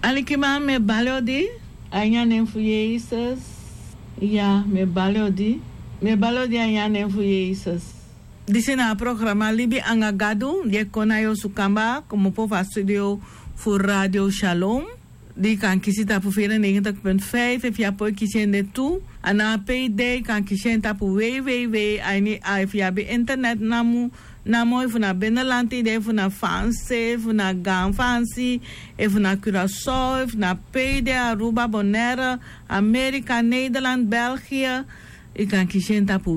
Alikima me balodi. Anya nenfu Jesus. Ja, me balodi. Me balodi anya nenfu Jesus. Dice na programa Libi Angagadu. Die konayo sukamba. Como pova studio voor Radio Shalom. Die kan kiezen tapu 94.5 if je poi kiezen de toe. En na PD kan kiezen tapu www. If je bij internet namu if na binnenland if na Fancy, if na Gan Fancy, if na Curaçao, if na PD, Aruba, Bonaire, Amerika, Nederland, België. Je kan kiezen tapu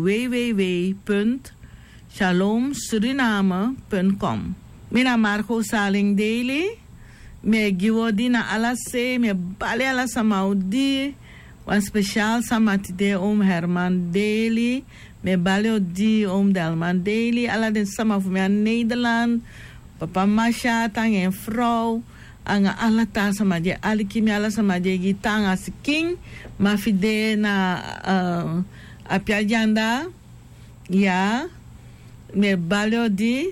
www.shalomsuriname.com. Mina Marco Saling Daily. Me giwodi na alase, me bale ala samaudi, wan speciaal samatide Herman Daily, me bale odi Delman Daily, ala den sama voor me aan Nederland, papa Masha, tang en vrouw, anga ala ta samadje, aliki me ala samadje gitang as king, ma fide na apiajanda, ja, me bale odi,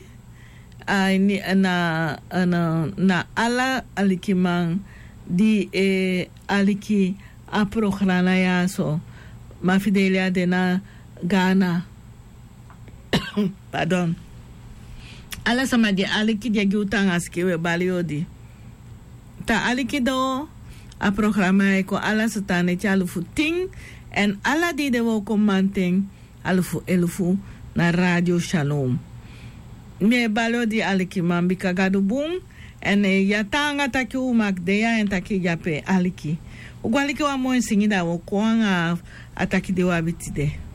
na ala alikimang di aliki a programa ya so ma fidelia de na Ghana pardon ala sama di aliki dia giutang askewe baliodi ta aliki do a programa ko ala satane chalu futing en ala di de wo komanting alufu elufu na Radio Shalom. Me balo di aliki mambi kagadu boom en yatanga taki umakdeya en taki jape aliki. Ugwaliki wa mo singida wo kwanga ataki de wabitide.